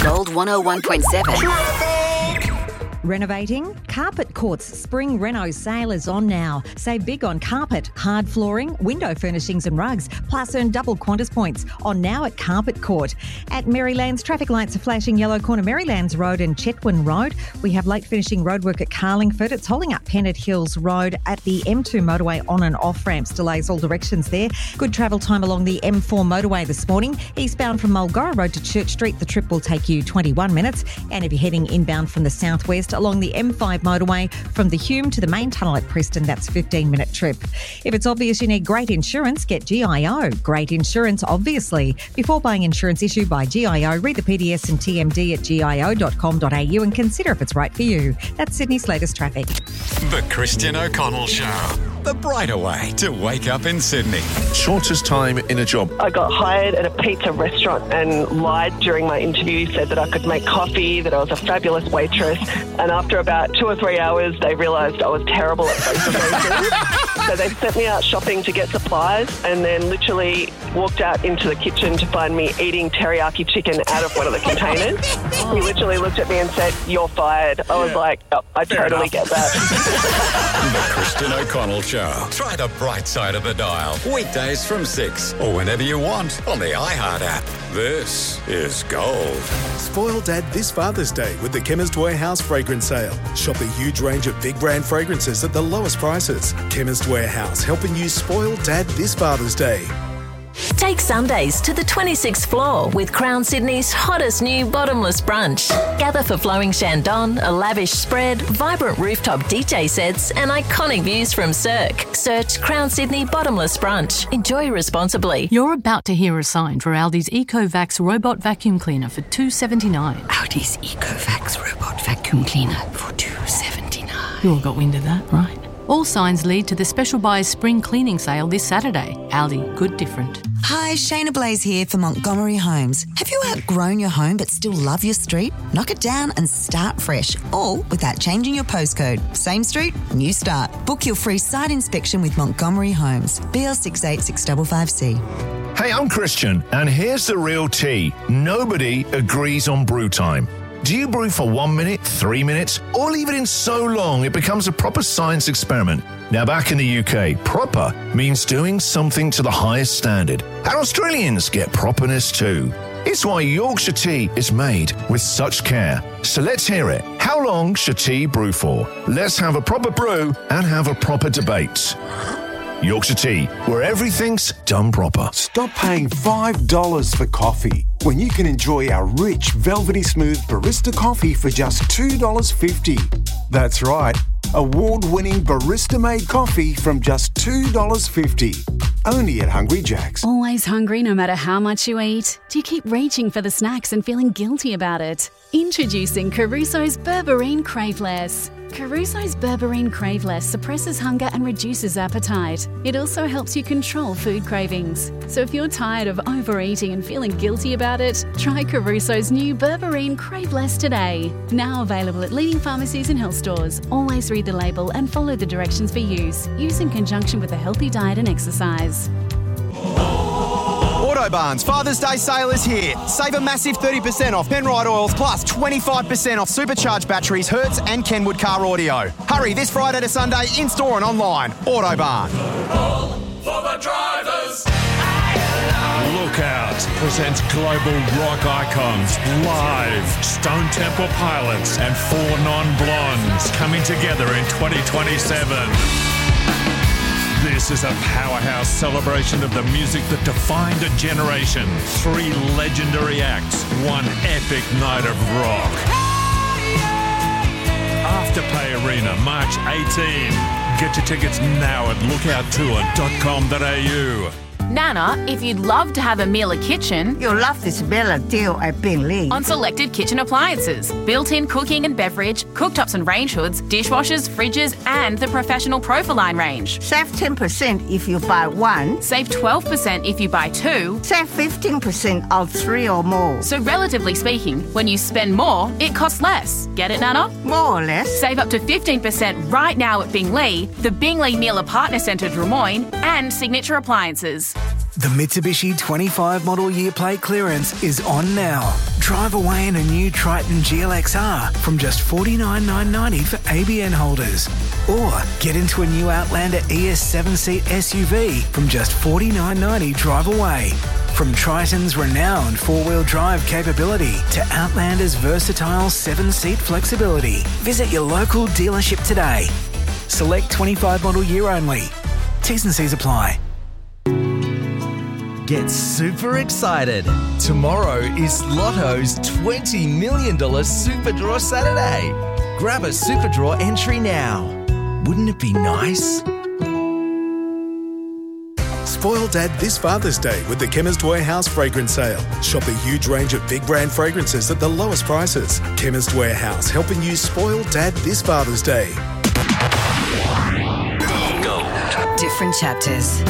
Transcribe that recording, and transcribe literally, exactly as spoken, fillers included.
Gold one oh one point seven. Renovating? Carpet Court's spring reno sale is on now. Save big on carpet, hard flooring, window furnishings and rugs, plus earn double Qantas points on now at Carpet Court. At Marylands, traffic lights are flashing yellow corner Marylands Road and Chetwynd Road. We have late finishing roadwork at Carlingford. It's holding up Pennant Hills Road at the M two motorway on and off ramps. Delays all directions there. Good travel time along the M four motorway this morning. Eastbound from Mulgorra Road to Church Street, the trip will take you twenty-one minutes. And if you're heading inbound from the southwest, along the M five motorway from the Hume to the main tunnel at Preston, that's a fifteen minute trip. If it's obvious you need great insurance, get G I O. Great insurance, obviously. Before buying insurance issued by G I O, read the P D S and T M D at G I O dot com dot A U and consider if it's right for you. That's Sydney's latest traffic. The Christian O'Connell Show. The brighter way to wake up in Sydney. Shortest time in a job. I got hired at a pizza restaurant and lied during my interview, said that I could make coffee, that I was a fabulous waitress. And after about two or three hours, they realised I was terrible at both of those things. So they sent me out shopping to get supplies and then literally walked out into the kitchen to find me eating teriyaki chicken out of one of the containers. He literally looked at me and said, "You're fired." I was yeah. like, oh, I Fair totally enough. Get that. The Christian O'Connell Show. Try the bright side of the dial. Weekdays from six or whenever you want on the iHeart app. This is Gold. Spoil Dad this Father's Day with the Chemist Warehouse fragrance sale. Shop a huge range of big brand fragrances at the lowest prices. Chemist Warehouse, helping you spoil Dad this Father's Day. Take Sundays to the twenty-sixth floor with Crown Sydney's hottest new bottomless brunch. Gather for flowing Shandon, a lavish spread, vibrant rooftop D J sets and iconic views from Cirque. Search Crown Sydney Bottomless Brunch. Enjoy responsibly. You're about to hear a sign for Aldi's EcoVax Robot Vacuum Cleaner for two dollars seventy-nine. Aldi's EcoVax Robot Vacuum Cleaner for two dollars seventy-nine. You all got wind of that, right? All signs lead to the Special Buys Spring Cleaning Sale this Saturday. Aldi, good different. Hi, Shayna Blaze here for Montgomery Homes. Have you outgrown your home but still love your street? Knock it down and start fresh, all without changing your postcode. Same street, new start. Book your free site inspection with Montgomery Homes. B L six eight six five five C. Hey, I'm Christian, and here's the real tea. Nobody agrees on brew time. Do you brew for one minute, three minutes, or leave it in so long it becomes a proper science experiment? Now, back in the U K, proper means doing something to the highest standard. And Australians get properness too. It's why Yorkshire tea is made with such care. So let's hear it. How long should tea brew for? Let's have a proper brew and have a proper debate. Yorkshire Tea, where everything's done proper. Stop paying five dollars for coffee when you can enjoy our rich, velvety smooth barista coffee for just two dollars fifty. That's right, award-winning barista-made coffee from just two dollars fifty. Only at Hungry Jack's. Always hungry no matter how much you eat? Do you keep reaching for the snacks and feeling guilty about it? Introducing Caruso's Berberine Craveless. Caruso's Berberine Craveless suppresses hunger and reduces appetite. It also helps you control food cravings. So if you're tired of overeating and feeling guilty about it, try Caruso's new Berberine Craveless today. Now available at leading pharmacies and health stores. Always read the label and follow the directions for use. Use in conjunction with a healthy diet and exercise. Autobarn's Father's Day sale is here. Save a massive thirty percent off Penrite oils plus twenty-five percent off supercharged batteries, Hertz and Kenwood Car Audio. Hurry this Friday to Sunday in-store and online. Autobarn. For the drivers. Lookout presents global rock icons live. Stone Temple Pilots and Four Non-Blondes coming together in twenty twenty-seven. This is a powerhouse celebration of the music that defined a generation. Three legendary acts, one epic night of rock. Afterpay Arena, March eighteenth. Get your tickets now at lookout tour dot com dot a u. Nana, if you'd love to have a Miele kitchen, you'll love this Miele deal at Bingley. On selected kitchen appliances, built-in cooking and beverage, cooktops and range hoods, dishwashers, fridges, and the professional Profiline range. Save ten percent if you buy one. Save twelve percent if you buy two. Save fifteen percent on three or more. So relatively speaking, when you spend more, it costs less. Get it, Nana? More or less. Save up to fifteen percent right now at Bingley, the Bingley Miele Partner Centre Drummoyne, and Signature Appliances. The Mitsubishi twenty-five model year plate clearance is on now. Drive away in a new Triton G L X R from just forty-nine thousand nine hundred ninety dollars for A B N holders. Or get into a new Outlander E S seven-seat S U V from just forty-nine thousand nine hundred ninety dollars drive away. From Triton's renowned four-wheel drive capability to Outlander's versatile seven-seat flexibility. Visit your local dealership today. Select twenty-five model year only. T's and C's apply. Get super excited. Tomorrow is Lotto's twenty million dollars Super Draw Saturday. Grab a Super Draw entry now. Wouldn't it be nice? Spoil Dad this Father's Day with the Chemist Warehouse fragrance sale. Shop a huge range of big brand fragrances at the lowest prices. Chemist Warehouse, helping you spoil Dad this Father's Day. Different chapters.